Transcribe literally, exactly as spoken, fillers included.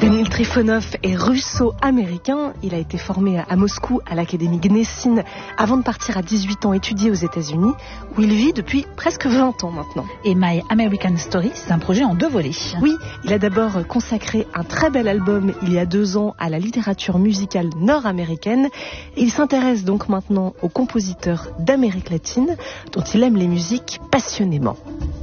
Danil Trifonov est russo-américain. Il a été formé à Moscou à l'Académie Gnessine avant de partir à dix-huit ans étudier aux États-Unis où il vit depuis presque vingt ans maintenant. Et My American Story, c'est un projet en deux volets. Oui, il a d'abord consacré un très bel album il y a deux ans à la littérature musicale nord-américaine et il s'intéresse donc maintenant aux compositeurs d'Amérique latine dont il aime les musiques passionnément.